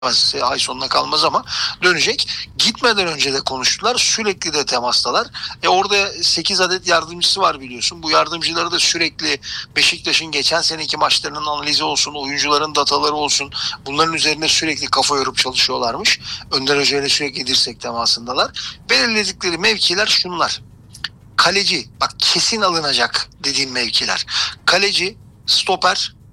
ay sonuna kalmaz ama dönecek. Gitmeden önce de konuştular. Sürekli de temastalar. Orada 8 adet yardımcısı var biliyorsun. Bu yardımcıları da sürekli Beşiktaş'ın geçen seneki maçlarının analizi olsun, oyuncuların dataları olsun. Bunların üzerine sürekli kafa yorup çalışıyorlarmış. Önder Hoca ile sürekli dirsek temasındalar. Belirledikleri mevkiler şunlar. Kaleci, bak kesin alınacak dediğim mevkiler. Kaleci, stoper,